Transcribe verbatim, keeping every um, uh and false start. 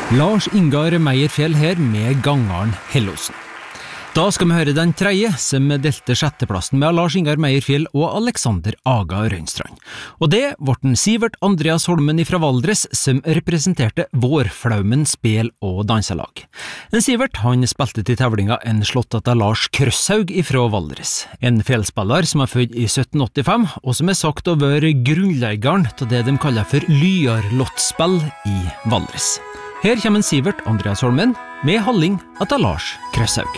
Lars Ingar Meierfjell her med gangaren Hellosen. Da skal vi høre den tredje som delte sjetteplassen med Lars Ingar Meierfjell og Alexander Aga Røynstrand. Og det var den Sivert Andreas Holmen fra Valdres som representerte Vårflaumen spel- og danselag. En Sivert han spilte til tevlinga en slått av Lars Krøshaug fra Valdres. En felspiller som er født i sytten åttifem og som er sagt å være grunnleggeren til det de kaller for lyarlottspill i Valdres. Her kommer en Sivert Andreas Holmen med halling etter Lars Krøshaug.